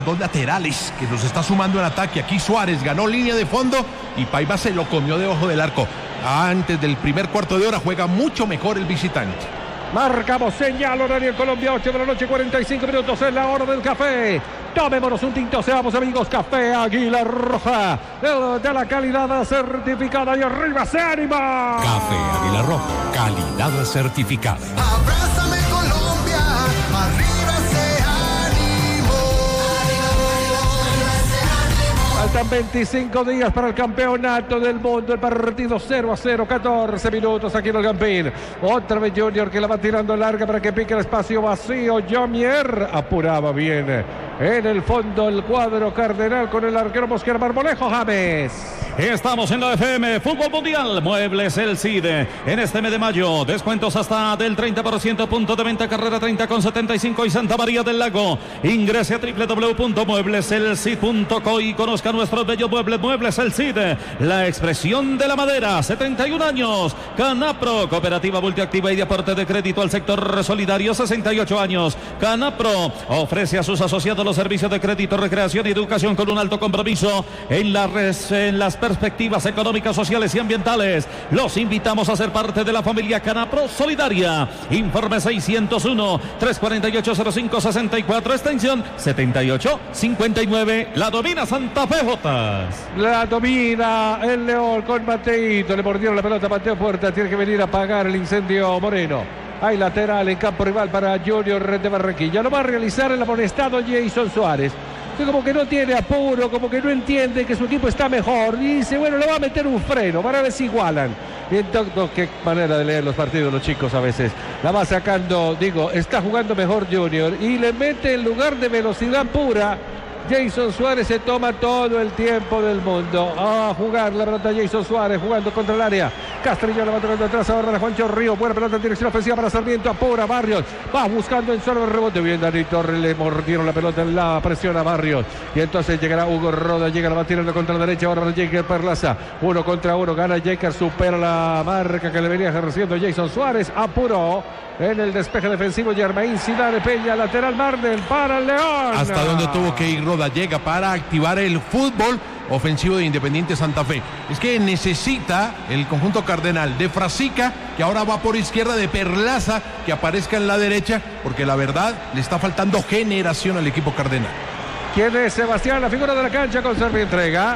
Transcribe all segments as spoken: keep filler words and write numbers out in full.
Dos laterales que nos está sumando en ataque. Aquí Suárez ganó línea de fondo y Paiva se lo comió debajo del arco. Antes del primer cuarto de hora juega mucho mejor el visitante. Marcamos señal horario en Colombia, ocho de la noche, cuarenta y cinco minutos, es la hora del café. Tomémonos un tinto, seamos amigos. Café Águila Roja, de la calidad certificada, y arriba se anima. Café Águila Roja, calidad certificada. Abrázame Colombia, arriba se animó. Faltan veinticinco días para el campeonato del mundo. El partido cero a cero, catorce minutos aquí en el Campín. Otra vez Junior que la va tirando larga para que pique el espacio vacío. Jomier apuraba bien en el fondo el cuadro cardenal con el arquero Mosquera Marmolejo. James. Estamos en la F M, Fútbol Mundial, Muebles El Cid. En este mes de mayo, descuentos hasta del treinta por ciento, punto de venta, carrera treinta con setenta y cinco y Santa María del Lago. Ingrese a doble u doble u doble u punto muebles el cid punto co y conozca nuestros bellos muebles. Muebles El Cid, la expresión de la madera, setenta y un años. Canapro, cooperativa multiactiva y de aporte de crédito al sector solidario, sesenta y ocho años. Canapro ofrece a sus asociados los servicios de crédito, recreación y educación con un alto compromiso en, la res, en las perspectivas económicas, sociales y ambientales. Los invitamos a ser parte de la familia Canapro Solidaria. Informe seiscientos uno, trescientos cuarenta y ocho, cero cinco sesenta y cuatro, extensión setenta y ocho cincuenta y nueve. La domina Santa Fe Jotas. La domina el León con Mateito. Le mordieron la pelota a Mateo Puerta. Tiene que venir a apagar el incendio Moreno. Hay lateral en campo rival para Junior de Barranquilla. Lo va a realizar el amonestado Jason Suárez. Que como que no tiene apuro, como que no entiende que su equipo está mejor. Y dice, bueno, le va a meter un freno para ver si igualan. Y entonces, no, qué manera de leer los partidos los chicos a veces. La va sacando, digo, está jugando mejor Junior. Y le mete en lugar de velocidad pura. Jason Suárez se toma todo el tiempo del mundo a jugar la pelota. Jason Suárez jugando contra el área. Castrillón la va tocando atrás ahora de Juancho Río. Buena pelota en dirección ofensiva para Sarmiento. Apura Barrios. Va buscando en solo el rebote. Bien, Dani Torres le mordieron la pelota en la presión a Barrios. Y entonces llegará Hugo Roda. Llega, la va tirando contra la derecha. Ahora Jaker Perlaza. Uno contra uno. Gana Jaker. Supera la marca que le venía ejerciendo Jason Suárez. Apuró en el despeje defensivo Germain Zidane Peña. Lateral Marden para el León. Hasta donde tuvo que ir Roda. Llega para activar el fútbol ofensivo de Independiente Santa Fe. Es que necesita el conjunto cardenal de Frasica, que ahora va por izquierda, de Perlaza, que aparezca en la derecha, porque la verdad le está faltando generación al equipo cardenal. ¿Quién es Sebastián? La figura de la cancha con Servi Entrega.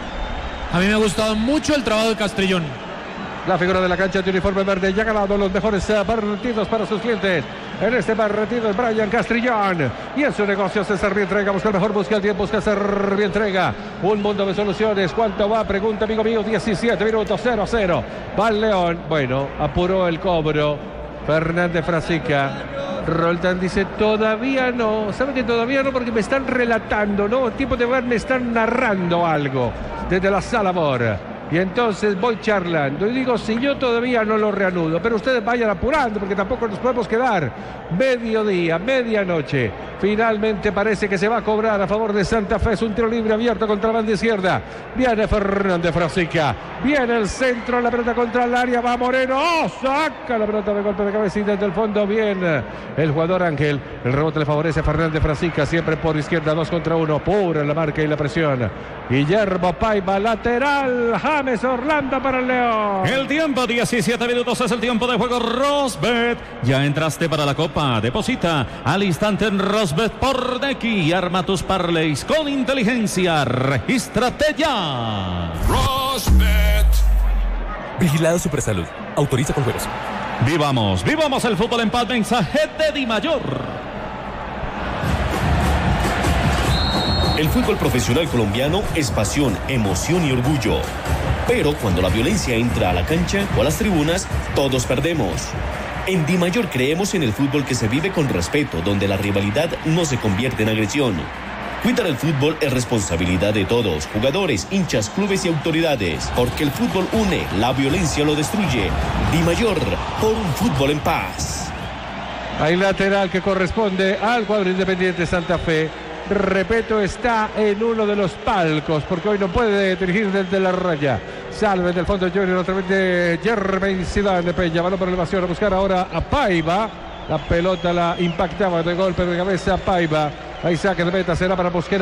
A mí me ha gustado mucho el trabajo de Castrillón. La figura de la cancha de uniforme verde ya ha ganado los mejores uh, partidos para sus clientes. En este partido es Brian Castrillón. Y en su negocio se Servientrega. Busca el mejor, busca el tiempo, busca Servientrega. Un mundo de soluciones. ¿Cuánto va? Pregunta, amigo mío. diecisiete minutos, cero a cero. Va el León. Bueno, apuró el cobro Fernández Frasica. Roldán dice, todavía no. ¿Sabe que todavía no? Porque me están relatando, ¿no? Tipo de ver, me están narrando algo desde la sala Mor. Y entonces voy charlando y digo, si yo todavía no lo reanudo, pero ustedes vayan apurando porque tampoco nos podemos quedar. Mediodía, medianoche. Finalmente parece que se va a cobrar a favor de Santa Fe. Es un tiro libre abierto contra la banda izquierda. Viene Fernández Frasica. Viene el centro, la pelota contra el área. Va Moreno. ¡Oh! Saca la pelota de golpe de cabeza y desde el fondo. Bien el jugador Ángel. El rebote le favorece a Fernández Frasica. Siempre por izquierda, dos contra uno. Pura la marca y la presión. Guillermo Paiva, lateral. James Orlando para el León. El tiempo, diecisiete minutos, es el tiempo de juego. Rosbet, ya entraste para la Copa. Deposita al instante en Rosbet por Nequi y arma tus parlays con inteligencia. Regístrate ya. Rosbet. Vigilado Supersalud. Autoriza con juegos. Vivamos, vivamos el fútbol en paz. Mensaje de Di Mayor. El fútbol profesional colombiano es pasión, emoción y orgullo. Pero cuando la violencia entra a la cancha o a las tribunas, todos perdemos. En Di Mayor creemos en el fútbol que se vive con respeto, donde la rivalidad no se convierte en agresión. Cuidar el fútbol es responsabilidad de todos, jugadores, hinchas, clubes y autoridades, porque el fútbol une, la violencia lo destruye. Di Mayor, por un fútbol en paz. Hay lateral que corresponde al cuadro Independiente Santa Fe. Repeto, está en uno de los palcos porque hoy no puede dirigir desde la raya. Salve del fondo Junior, otra vez de Germain Zidane Peña. Balón por elevación a buscar ahora a Paiva. La pelota la impactaba de golpe de cabeza a Paiva. Ahí saque de meta será para Mosquera.